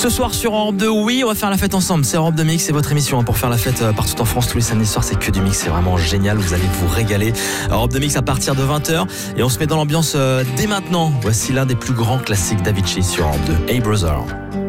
Ce soir sur Europe 2, oui, on va faire la fête ensemble. C'est Europe 2 Mix, c'est votre émission pour faire la fête partout en France tous les samedis soirs. C'est que du mix, c'est vraiment génial. Vous allez vous régaler. Europe 2 Mix à partir de 20h et on se met dans l'ambiance dès maintenant. Voici l'un des plus grands classiques d'Avicii sur Europe 2. Hey Brother.